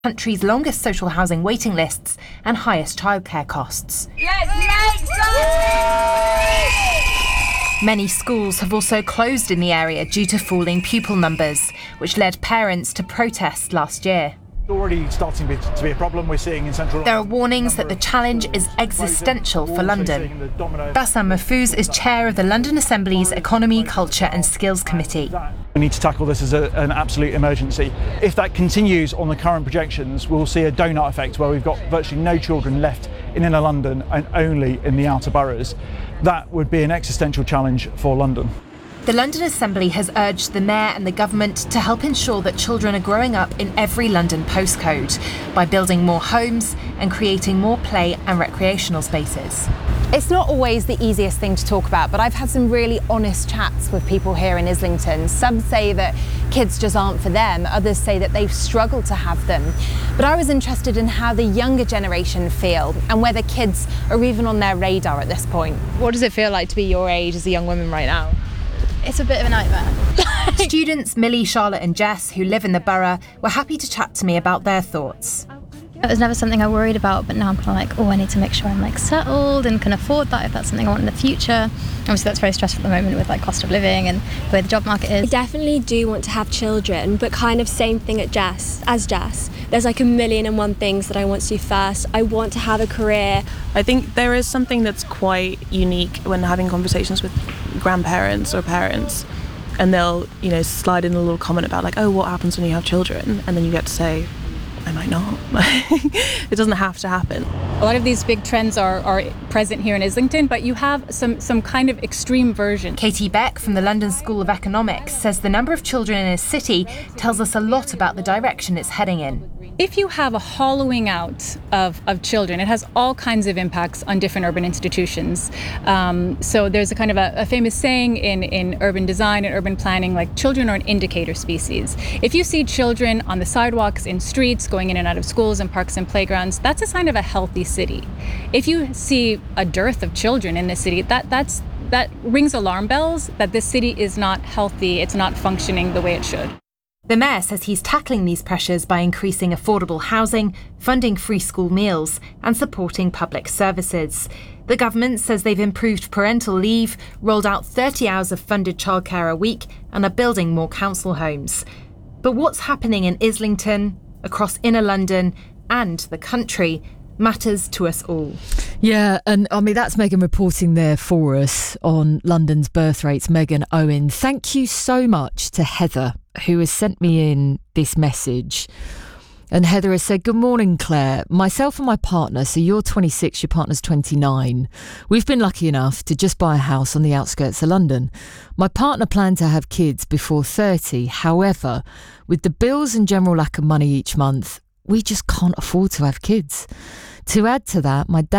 country's longest social housing waiting lists and highest childcare costs. Many schools have also closed in the area due to falling pupil numbers, which led parents to protest last year. Already starting to be a problem we're seeing in central London. There are warnings that the challenge is existential for London. Bassam Mahfouz is chair of the London Assembly's Economy, Culture and Skills Committee. We need to tackle this as an absolute emergency. If that continues on the current projections, we'll see a donut effect where we've got virtually no children left in inner London and only in the outer boroughs. That would be an existential challenge for London. The London Assembly has urged the Mayor and the government to help ensure that children are growing up in every London postcode by building more homes and creating more play and recreational spaces. It's not always the easiest thing to talk about, but I've had some really honest chats with people here in Islington. Some say that kids just aren't for them, others say that they've struggled to have them. But I was interested in how the younger generation feel and whether kids are even on their radar at this point. What does it feel like to be your age as a young woman right now? It's a bit of a nightmare. Students Millie, Charlotte and Jess, who live in the borough, were happy to chat to me about their thoughts. It was never something I worried about, but now I'm kind of like, I need to make sure I'm settled and can afford that if that's something I want in the future. Obviously that's very stressful at the moment with cost of living and the way the job market is. I definitely do want to have children, but kind of same thing as Jess. There's a million and one things that I want to do first. I want to have a career. I think there is something that's quite unique when having conversations with grandparents or parents, and they'll slide in a little comment about what happens when you have children, and then you get to say, I might not. It doesn't have to happen. A lot of these big trends are present here in Islington, but you have some kind of extreme version. Katie Beck from the London School of Economics says the number of children in a city tells us a lot about the direction it's heading in. If you have a hollowing out of children, it has all kinds of impacts on different urban institutions. So there's a famous saying in urban design and urban planning, children are an indicator species. If you see children on the sidewalks, in streets, going in and out of schools and parks and playgrounds, that's a sign of a healthy city. If you see a dearth of children in the city, that rings alarm bells that this city is not healthy, it's not functioning the way it should. The Mayor says he's tackling these pressures by increasing affordable housing, funding free school meals and supporting public services. The government says they've improved parental leave, rolled out 30 hours of funded childcare a week and are building more council homes. But what's happening in Islington, across inner London and the country matters to us all. Yeah, and that's Megan reporting there for us on London's birth rates. Megan Owen, thank you so much to Heather, who has sent me in this message. And Heather has said, good morning, Claire. Myself and my partner, so you're 26, your partner's 29. We've been lucky enough to just buy a house on the outskirts of London. My partner planned to have kids before 30. However, with the bills and general lack of money each month, we just can't afford to have kids. To add to that, my dad